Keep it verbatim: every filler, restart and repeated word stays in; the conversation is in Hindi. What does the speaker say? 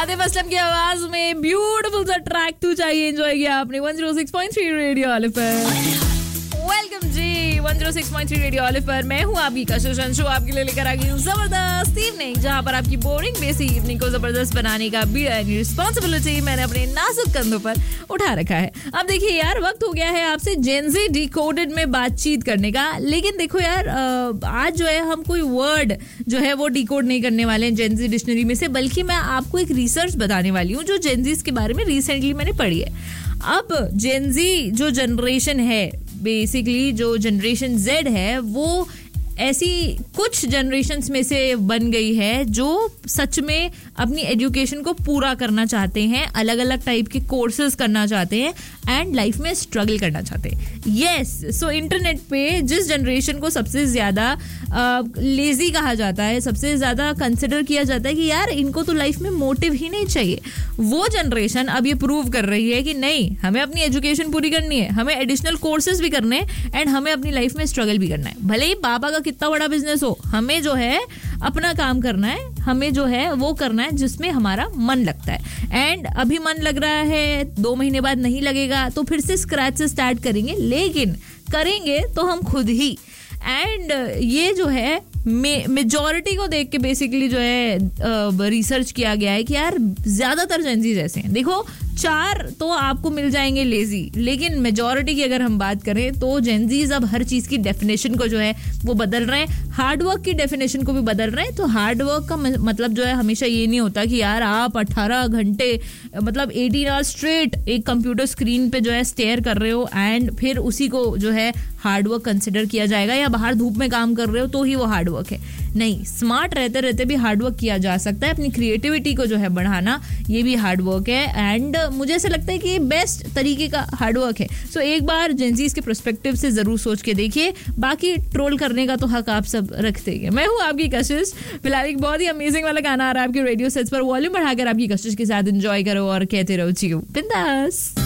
आतिफ असलम की आवाज में ब्यूटीफुल सा ट्रैक तू चाहिए एंजॉय किया आपने one zero six point three radio olive पर। वेलकम जी one zero six point three radio olive पर। मैं हूँ आपकी कशिश अंशु, आपके लिए लेकर आ गई हूँ जबरदस्त इवनिंग, जहाँ पर आपकी बोरिंग बेसी इवनिंग को जबरदस्त बनाने का भी रिस्पॉन्सिबिलिटी मैंने अपने नाजुक कंधों पर उठा रखा है। अब देखिए यार, वक्त हो गया है आपसे जेन ज़ी डिकोडेड में बातचीत करने का। लेकिन देखो यार, आज जो है हम कोई वर्ड जो है वो डिकोड नहीं करने वाले हैं जेन ज़ी डिक्शनरी में से, बल्कि मैं आपको एक रिसर्च बताने वाली हूँ जो जेन ज़ी के बारे में रिसेंटली मैंने पढ़ी है। अब जेन ज़ी जो जनरेशन है, बेसिकली जो जनरेशन जेड है, वो ऐसी कुछ जनरेशन्स में से बन गई है जो सच में अपनी एजुकेशन को पूरा करना चाहते हैं, अलग अलग टाइप के कोर्सेज करना चाहते हैं एंड लाइफ में स्ट्रगल करना चाहते हैं। यस, सो इंटरनेट पे जिस जनरेशन को सबसे ज़्यादा लेजी कहा जाता है, सबसे ज़्यादा कंसिडर किया जाता है कि यार इनको तो लाइफ में मोटिव ही नहीं चाहिए, वो जनरेशन अब ये प्रूव कर रही है कि नहीं, हमें अपनी एजुकेशन पूरी करनी है, हमें एडिशनल कोर्सेज भी करने हैं एंड हमें अपनी लाइफ में स्ट्रगल भी करना है। भले ही पापा का कितना बड़ा बिजनेस हो, हमें जो है अपना काम करना है, हमें जो है वो करना है जिसमें हमारा मन लगता है। एंड अभी मन लग रहा है, दो महीने बाद नहीं लगेगा तो फिर से स्क्रैच से स्टार्ट करेंगे, लेकिन करेंगे तो हम खुद ही। एंड ये जो है मेजॉरिटी को देख के बेसिकली जो है रिसर्च किया गया है कि यार ज्यादातर जेनजीज ऐसे हैं। देखो, चार तो आपको मिल जाएंगे लेजी, लेकिन मेजॉरिटी की अगर हम बात करें तो जेनजीज अब हर चीज की डेफिनेशन को जो है वो बदल रहे हैं, हार्डवर्क की डेफिनेशन को भी बदल रहे हैं। तो हार्डवर्क का मतलब जो है हमेशा ये नहीं होता कि यार आप अठारह घंटे मतलब अठारह आवर्स स्ट्रेट एक कंप्यूटर स्क्रीन पे जो है स्टेयर कर रहे हो एंड फिर उसी को जो है हार्डवर्क कंसिडर किया जाएगा, या बाहर धूप में काम कर रहे हो तो ही वो हार्डवर्क है। नहीं, स्मार्ट रहते रहते भी हार्डवर्क किया जा सकता है। अपनी क्रिएटिविटी को जो है बढ़ाना, ये भी हार्डवर्क है एंड मुझे ऐसा लगता है कि ये बेस्ट तरीके का हार्डवर्क है। सो so, एक बार जेनजीज के पर्सपेक्टिव से जरूर सोच के देखिए, बाकी ट्रोल करने का तो हक आप सब रखते हैं। मैं हूँ आपकी कशिश। फिलहाल एक बहुत ही अमेजिंग वाला गाना आ रहा है आपके रेडियो सेट्स पर, वॉल्यूम बढ़ाकर आपकी कशिश के साथ एंजॉय करो और कहते रहो जी बिंदास।